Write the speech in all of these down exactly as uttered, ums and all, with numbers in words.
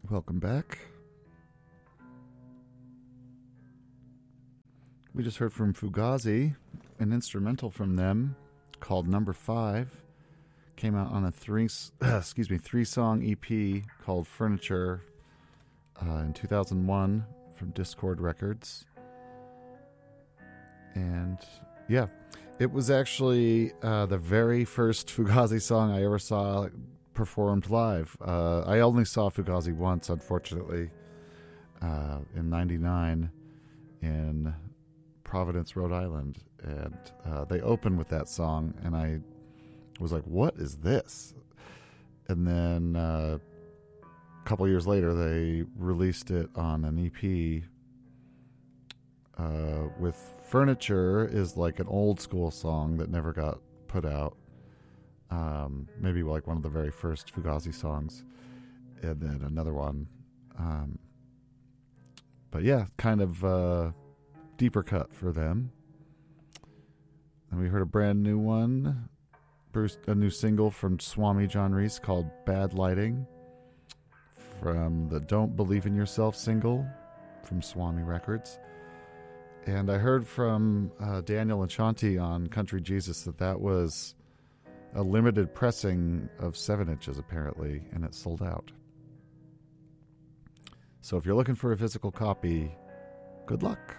Welcome back. We just heard from Fugazi, an instrumental from them called Number Five. Came out on a three, uh, excuse me, three-song E P called Furniture uh, in two thousand one from Discord Records. And yeah, it was actually uh, the very first Fugazi song I ever saw performed live. Uh, I only saw Fugazi once, unfortunately, uh, in ninety-nine in Providence, Rhode Island. And uh, they opened with that song, and I was like, what is this? And then uh, a couple years later, they released it on an E P uh, with Furniture is like an old school song that never got put out. Um, maybe like one of the very first Fugazi songs, and then another one. Um, but yeah, kind of uh, deeper cut for them. And we heard a brand new one, Bruce, a new single from Swami John Reese called Bad Lighting, from the Don't Believe in Yourself single from Swami Records. And I heard from uh, Daniel and Shanti on Country Jesus that that was a limited pressing of seven inches, apparently, and it sold out. So if you're looking for a physical copy, good luck.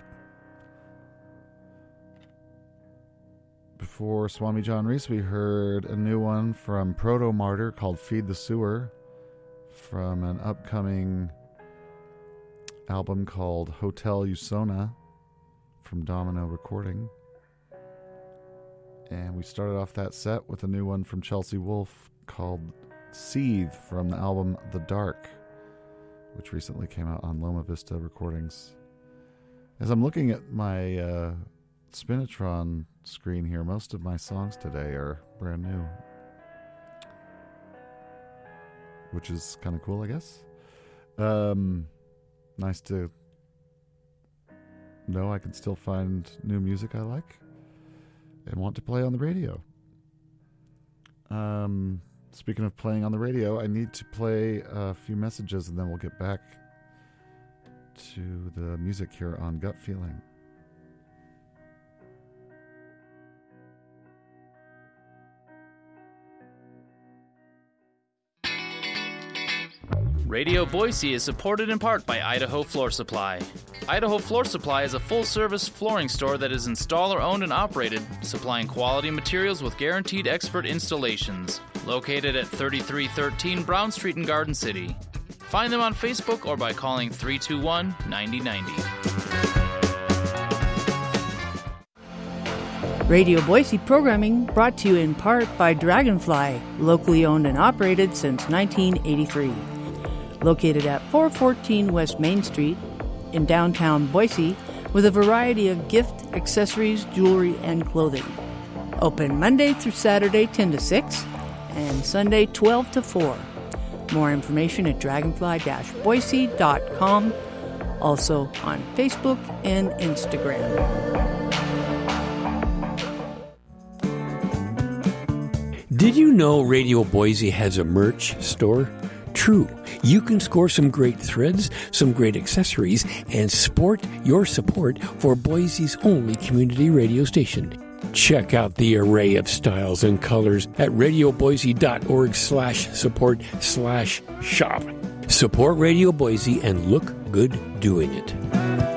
Before Swami John Reese, we heard a new one from Proto Martyr called Feed the Sewer, from an upcoming album called Hotel Usona from Domino Recording. And we started off that set with a new one from Chelsea Wolfe called Seethe from the album The Dark, which recently came out on Loma Vista Recordings. As I'm looking at my uh, Spinitron screen here, most of my songs today are brand new, which is kind of cool, I guess. Um, nice to know I can still find new music I like and want to play on the radio. Um, speaking of playing on the radio, I need to play a few messages and then we'll get back to the music here on Gut Feeling. Radio Boise is supported in part by Idaho Floor Supply. Idaho Floor Supply is a full-service flooring store that is installer-owned and operated, supplying quality materials with guaranteed expert installations. Located at thirty-three thirteen Brown Street in Garden City. Find them on Facebook or by calling three two one, nine zero nine zero. Radio Boise programming brought to you in part by Dragonfly, locally owned and operated since nineteen eighty-three. Located at four fourteen West Main Street in downtown Boise, with a variety of gift, accessories, jewelry, and clothing. Open Monday through Saturday ten to six and Sunday twelve to four. More information at dragonfly dash boise dot com. Also on Facebook and Instagram. Did you know Radio Boise has a merch store? True. You can score some great threads, some great accessories, and sport your support for Boise's only community radio station. Check out the array of styles and colors at radioboise.org slash support slash shop. Support Radio Boise and look good doing it.